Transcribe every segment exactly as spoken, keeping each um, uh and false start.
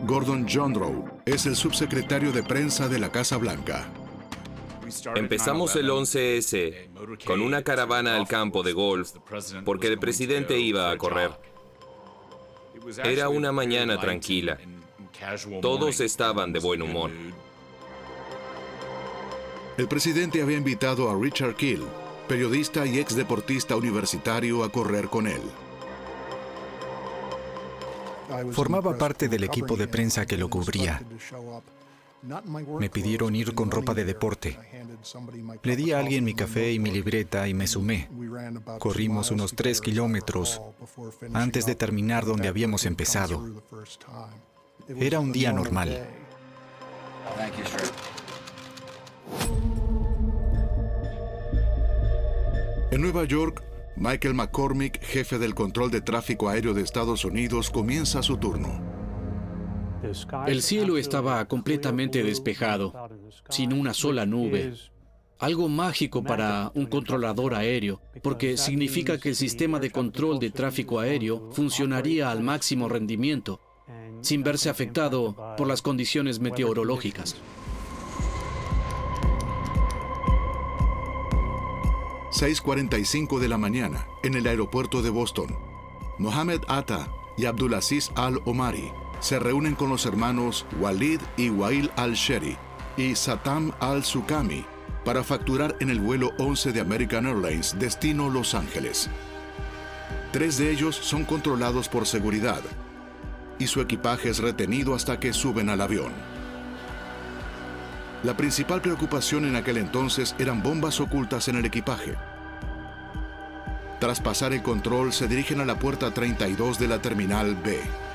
Gordon Jondrow es el subsecretario de prensa de la Casa Blanca. Empezamos el once ese con una caravana al campo de golf porque el presidente iba a correr. Era una mañana tranquila. Todos estaban de buen humor. El presidente había invitado a Richard Kiel, periodista y ex deportista universitario, a correr con él. Formaba parte del equipo de prensa que lo cubría. Me pidieron ir con ropa de deporte. Le di a alguien mi café y mi libreta y me sumé. Corrimos unos tres kilómetros antes de terminar donde habíamos empezado. Era un día normal. En Nueva York, Michael McCormick, jefe del control de tráfico aéreo de Estados Unidos, comienza su turno. El cielo estaba completamente despejado, sin una sola nube. Algo mágico para un controlador aéreo, porque significa que el sistema de control de tráfico aéreo funcionaría al máximo rendimiento, sin verse afectado por las condiciones meteorológicas. seis cuarenta y cinco de la mañana, en el aeropuerto de Boston. Mohamed Atta y Abdulaziz Al-Omari se reúnen con los hermanos Walid y Wail Al-Sheri y Satam Al-Sukami para facturar en el vuelo once de American Airlines, destino Los Ángeles. Tres de ellos son controlados por seguridad y su equipaje es retenido hasta que suben al avión. La principal preocupación en aquel entonces eran bombas ocultas en el equipaje. Tras pasar el control, se dirigen a la puerta treinta y dos de la terminal B.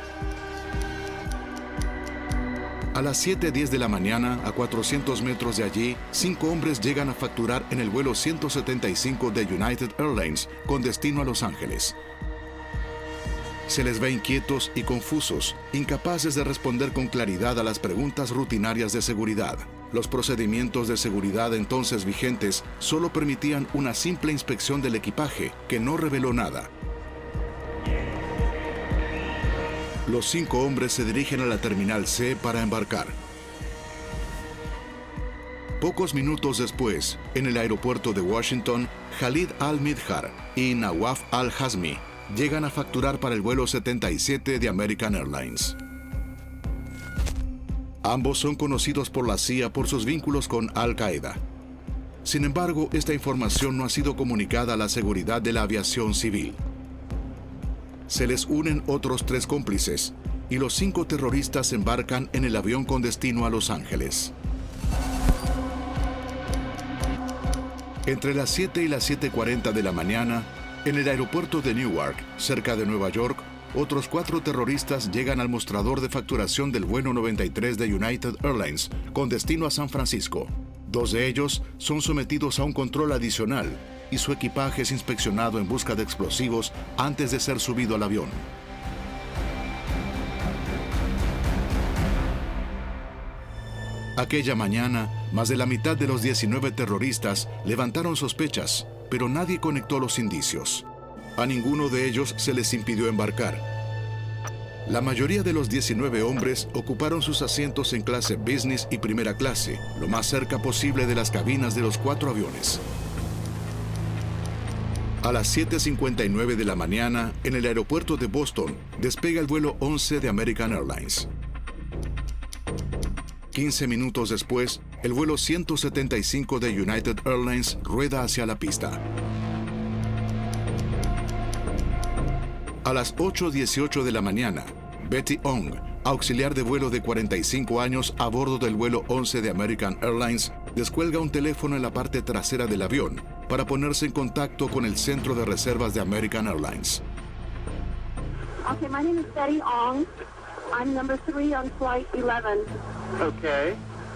A las siete diez de la mañana, a cuatrocientos metros de allí, cinco hombres llegan a facturar en el vuelo ciento setenta y cinco de United Airlines con destino a Los Ángeles. Se les ve inquietos y confusos, incapaces de responder con claridad a las preguntas rutinarias de seguridad. Los procedimientos de seguridad entonces vigentes solo permitían una simple inspección del equipaje, que no reveló nada. Los cinco hombres se dirigen a la terminal C para embarcar. Pocos minutos después, en el aeropuerto de Washington, Khalid Al-Midhar y Nawaf Al-Hazmi llegan a facturar para el vuelo setenta y siete de American Airlines. Ambos son conocidos por la C I A por sus vínculos con Al-Qaeda. Sin embargo, esta información no ha sido comunicada a la seguridad de la aviación civil. Se les unen otros tres cómplices y los cinco terroristas embarcan en el avión con destino a Los Ángeles. Entre las siete y las siete cuarenta de la mañana, en el aeropuerto de Newark, cerca de Nueva York, otros cuatro terroristas llegan al mostrador de facturación del vuelo noventa y tres de United Airlines con destino a San Francisco. Dos de ellos son sometidos a un control adicional y su equipaje es inspeccionado en busca de explosivos antes de ser subido al avión. Aquella mañana, más de la mitad de los diecinueve terroristas levantaron sospechas, pero nadie conectó los indicios. A ninguno de ellos se les impidió embarcar. La mayoría de los diecinueve hombres ocuparon sus asientos en clase business y primera clase, lo más cerca posible de las cabinas de los cuatro aviones. A las siete cincuenta y nueve de la mañana, en el aeropuerto de Boston, despega el vuelo once de American Airlines. quince minutos después, el vuelo ciento setenta y cinco de United Airlines rueda hacia la pista. A las ocho dieciocho de la mañana, Betty Ong, auxiliar de vuelo de cuarenta y cinco años a bordo del vuelo once de American Airlines, descuelga un teléfono en la parte trasera del avión para ponerse en contacto con el centro de reservas de American Airlines. Okay, my name is Betty Ong. I'm number three on flight eleven. Okay.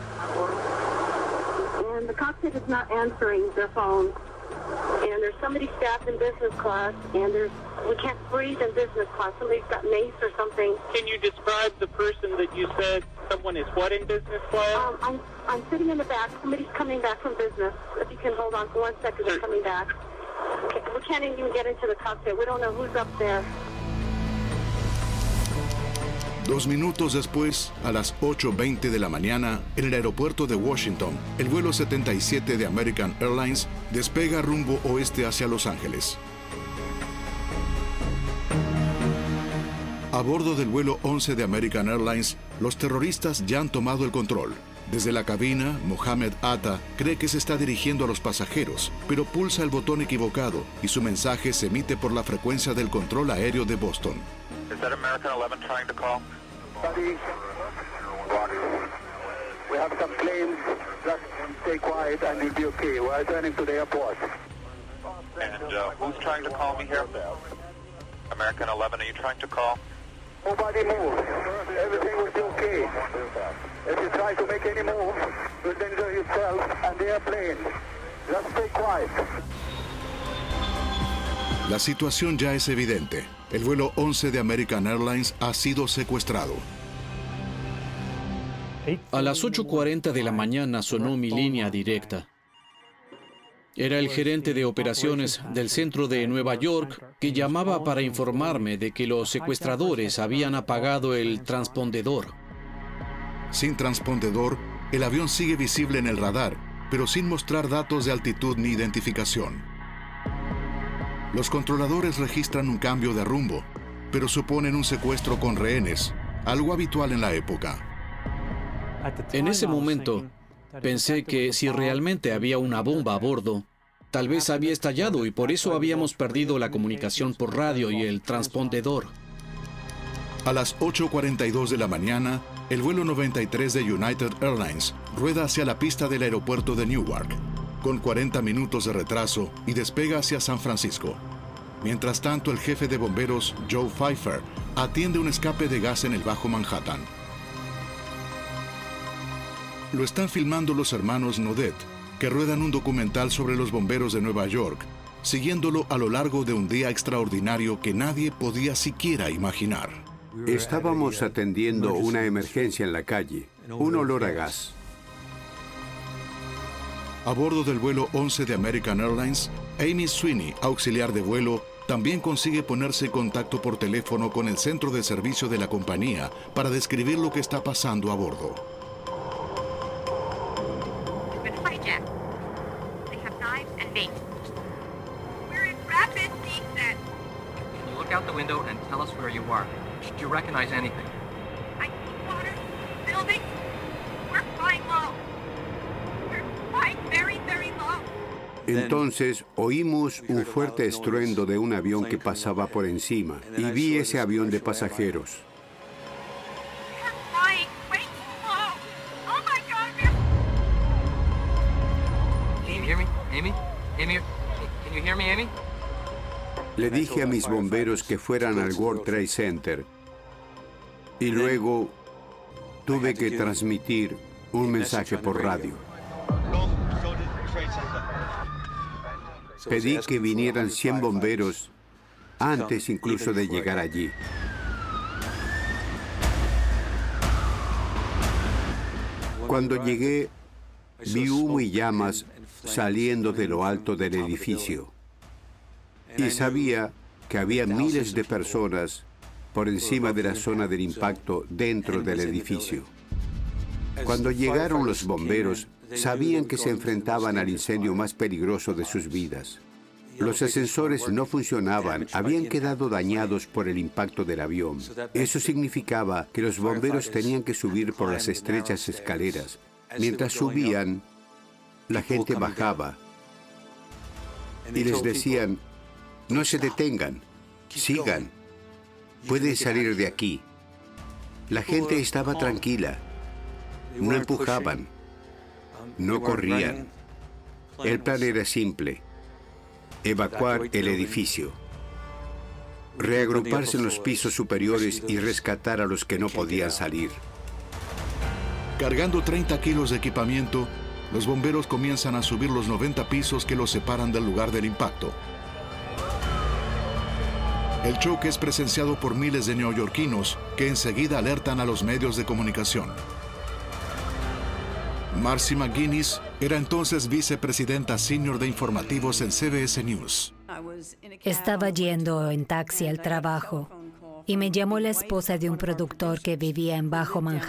And the cockpit is not answering their phone. And there's somebody staffed in business class, and there's we can't breathe in business class. Somebody's got mace or something. Can you describe the person that you said someone is what in business class? Um, I'm I'm sitting in the back. Somebody's coming back from business. If you can hold on for one second, they're coming back. Okay, we can't even get into the cockpit. We don't know who's up there. Dos minutos después, a las ocho veinte de la mañana, en el aeropuerto de Washington, el vuelo setenta y siete de American Airlines despega rumbo oeste hacia Los Ángeles. A bordo del vuelo once de American Airlines, los terroristas ya han tomado el control. Desde la cabina, Mohamed Atta cree que se está dirigiendo a los pasajeros, pero pulsa el botón equivocado y su mensaje se emite por la frecuencia del control aéreo de Boston. Is that American eleven trying to call? Buddy, we have some planes. Just stay quiet and you'll be okay. We are turning to the airport. And uh, who's trying to call me here? American eleven, are you trying to call? Nobody move. Everything will be okay. If you try to make any move, you'll danger yourself and the airplane. Just stay quiet. La situación ya es evidente. El vuelo once de American Airlines ha sido secuestrado. A las ocho cuarenta de la mañana sonó mi línea directa. Era el gerente de operaciones del centro de Nueva York que llamaba para informarme de que los secuestradores habían apagado el transpondedor. Sin transpondedor, el avión sigue visible en el radar, pero sin mostrar datos de altitud ni identificación. Los controladores registran un cambio de rumbo, pero suponen un secuestro con rehenes, algo habitual en la época. En ese momento, pensé que si realmente había una bomba a bordo, tal vez había estallado y por eso habíamos perdido la comunicación por radio y el transpondedor. A las ocho cuarenta y dos de la mañana, el vuelo noventa y tres de United Airlines rueda hacia la pista del aeropuerto de Newark, con cuarenta minutos de retraso y despega hacia San Francisco. Mientras tanto, el jefe de bomberos, Joe Pfeiffer, atiende un escape de gas en el Bajo Manhattan. Lo están filmando los hermanos Nodet, que ruedan un documental sobre los bomberos de Nueva York, siguiéndolo a lo largo de un día extraordinario que nadie podía siquiera imaginar. Estábamos atendiendo una emergencia en la calle, un olor a gas. A bordo del vuelo once de American Airlines, Amy Sweeney, auxiliar de vuelo, también consigue ponerse en contacto por teléfono con el centro de servicio de la compañía para describir lo que está pasando a bordo. Entonces oímos un fuerte estruendo de un avión que pasaba por encima y vi ese avión de pasajeros. Le dije a mis bomberos que fueran al World Trade Center y luego tuve que transmitir un mensaje por radio. Pedí que vinieran cien bomberos antes incluso de llegar allí. Cuando llegué, vi humo y llamas saliendo de lo alto del edificio. Y sabía que había miles de personas por encima de la zona del impacto dentro del edificio. Cuando llegaron los bomberos, sabían que se enfrentaban al incendio más peligroso de sus vidas. Los ascensores no funcionaban, habían quedado dañados por el impacto del avión. Eso significaba que los bomberos tenían que subir por las estrechas escaleras. Mientras subían, la gente bajaba y les decían, no se detengan, sigan, pueden salir de aquí. La gente estaba tranquila, no empujaban, no corrían. El plan era simple: evacuar el edificio, reagruparse en los pisos superiores y rescatar a los que no podían salir. Cargando treinta kilos de equipamiento, los bomberos comienzan a subir los noventa pisos que los separan del lugar del impacto. El choque es presenciado por miles de neoyorquinos que enseguida alertan a los medios de comunicación. Marcy McGuinness era entonces vicepresidenta senior de informativos en C B S News. Estaba yendo en taxi al trabajo y me llamó la esposa de un productor que vivía en Bajo Manhattan.